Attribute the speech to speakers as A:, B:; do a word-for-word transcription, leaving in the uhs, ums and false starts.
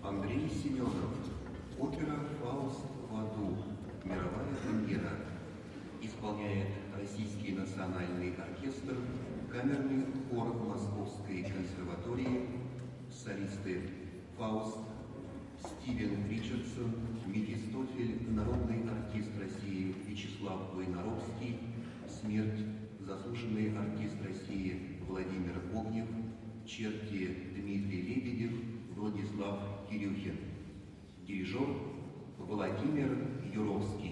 A: Андрей Семенов. Опера «Фауст в аду. Мировая премьера». Исполняет Российский национальный оркестр, камерный хор Московской консерватории, солисты Фауст, Стивен Ричардсон, Мефистофель, народный артист России Вячеслав Войнаровский, смерть, заслуженный артист России Владимир Огнев, черти Дмитрий Лебедев, Владислав Кирюхин. Дирижер Владимир Юровский.